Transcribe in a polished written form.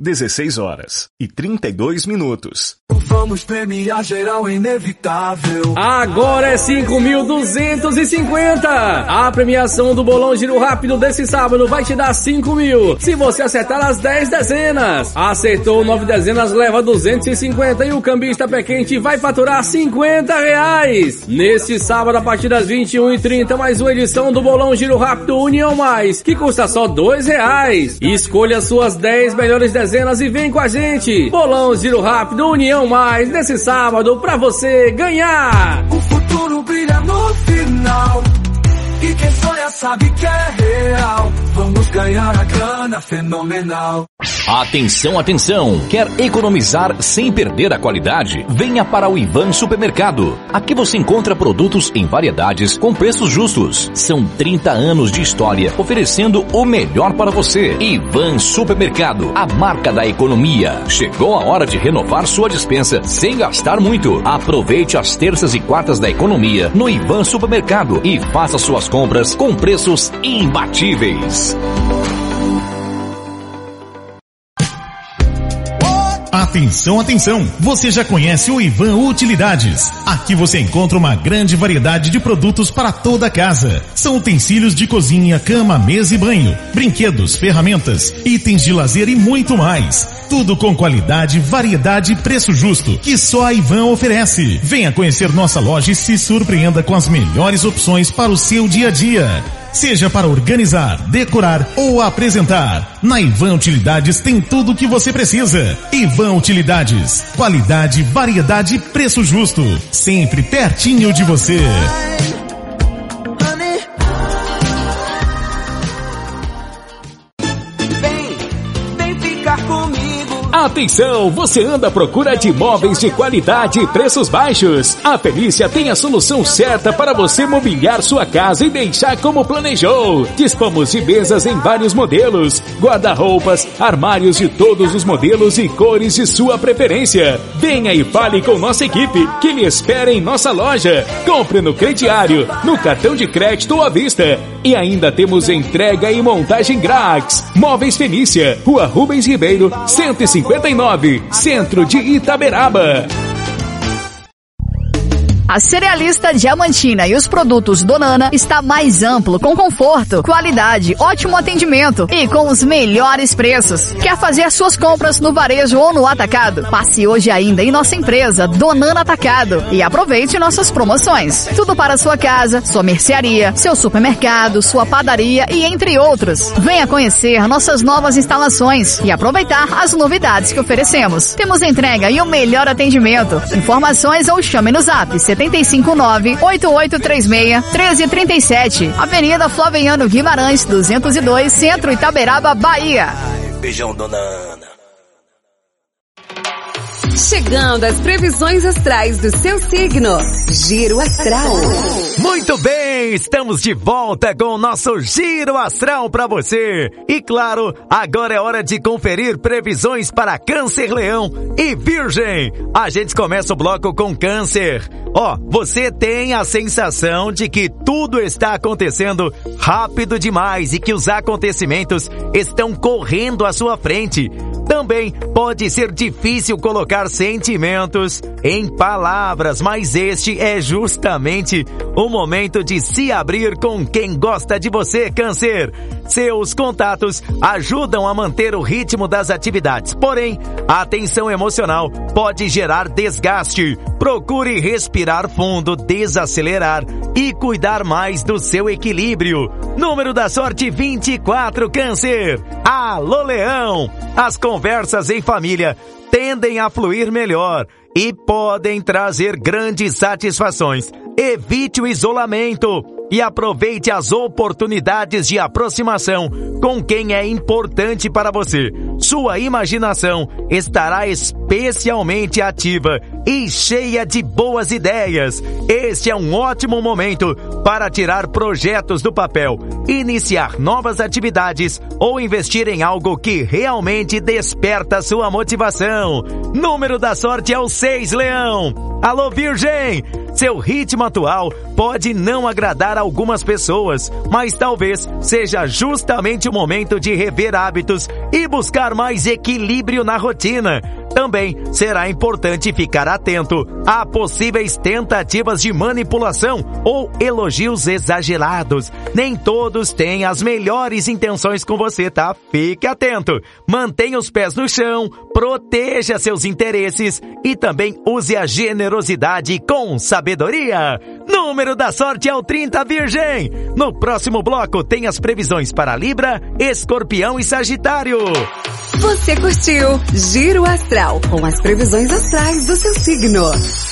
16h32. Vamos premiar geral inevitável. Agora é 5.250. A premiação do Bolão Giro Rápido desse sábado vai te dar 5.000 se você acertar as 10 dezenas. Acertou 9 dezenas, leva 250 e o cambista pé quente vai faturar R$50. Neste sábado, a partir das 21h30, mais uma edição do Bolão Giro Rápido União Mais, que custa só R$2. Escolha suas 10 melhores dezenas e vem com a gente. Bolão Giro Rápido União Mais, nesse sábado, pra você ganhar. O futuro brilha no final, e quem sonha sabe que é real. Vamos ganhar a grana fenomenal. Atenção, atenção! Quer economizar sem perder a qualidade? Venha para o Ivan Supermercado. Aqui você encontra produtos em variedades com preços justos. São 30 anos de história oferecendo o melhor para você. Ivan Supermercado, a marca da economia. Chegou a hora de renovar sua despensa sem gastar muito. Aproveite as terças e quartas da economia no Ivan Supermercado e faça suas compras com preços imbatíveis. Atenção, atenção! Você já conhece o Ivan Utilidades. Aqui você encontra uma grande variedade de produtos para toda a casa. São utensílios de cozinha, cama, mesa e banho, brinquedos, ferramentas, itens de lazer e muito mais. Tudo com qualidade, variedade e preço justo, que só a Ivan oferece. Venha conhecer nossa loja e se surpreenda com as melhores opções para o seu dia a dia. Seja para organizar, decorar ou apresentar. Na Ivan Utilidades tem tudo o que você precisa. Ivan Utilidades. Qualidade, variedade e preço justo. Sempre pertinho de você. Vem ficar comigo. Atenção, você anda à procura de imóveis de qualidade e preços baixos? A Felícia tem a solução certa para você mobiliar sua casa e deixar como planejou. Dispomos de mesas em vários modelos, guarda-roupas, armários de todos os modelos e cores de sua preferência. Venha e fale com nossa equipe que lhe espera em nossa loja. Compre no crediário, no cartão de crédito ou à vista. E ainda temos entrega e montagem grátis. Móveis Felícia, Rua Rubens Ribeiro, 159, Centro de Itaberaba. A Cerealista Diamantina e os produtos Donana está mais amplo, com conforto, qualidade, ótimo atendimento e com os melhores preços. Quer fazer suas compras no varejo ou no atacado? Passe hoje ainda em nossa empresa Donana Atacado e aproveite nossas promoções. Tudo para sua casa, sua mercearia, seu supermercado, sua padaria e entre outros. Venha conhecer nossas novas instalações e aproveitar as novidades que oferecemos. Temos entrega e o melhor atendimento. Informações ou chame no zap 759-8836-1337. Avenida Flaviano Guimarães, 202, Centro Itaberaba, Bahia. Beijão, dona Ana. Chegando às previsões astrais do seu signo. Giro Astral. Muito bem, estamos de volta com o nosso Giro Astral para você. E claro, agora é hora de conferir previsões para Câncer, Leão e Virgem. A gente começa o bloco com Câncer. Você tem a sensação de que tudo está acontecendo rápido demais e que os acontecimentos estão correndo à sua frente. Também pode ser difícil colocar sentimentos em palavras, mas este é justamente o momento de se abrir com quem gosta de você, Câncer. Seus contatos ajudam a manter o ritmo das atividades, porém, a tensão emocional pode gerar desgaste. Procure respirar fundo, desacelerar e cuidar mais do seu equilíbrio. Número da sorte 24, Câncer. Alô, Leão! As conversas em família tendem a fluir melhor e podem trazer grandes satisfações. Evite o isolamento e aproveite as oportunidades de aproximação com quem é importante para você. Sua imaginação estará especialmente ativa e cheia de boas ideias. Este é um ótimo momento para tirar projetos do papel, iniciar novas atividades ou investir em algo que realmente desperta sua motivação. Número da sorte é o 6, Leão. Alô, Virgem! Seu ritmo atual pode não agradar a algumas pessoas, mas talvez seja justamente o momento de rever hábitos e buscar mais equilíbrio na rotina. Também será importante ficar atento a possíveis tentativas de manipulação ou elogios exagerados. Nem todos têm as melhores intenções com você, tá? Fique atento. Mantenha os pés no chão, proteja seus interesses e também use a generosidade com sabedoria. Número da sorte é o 30, Virgem. No próximo bloco tem as previsões para Libra, Escorpião e Sagitário. Você curtiu Giro Astral com as previsões astrais do seu signo.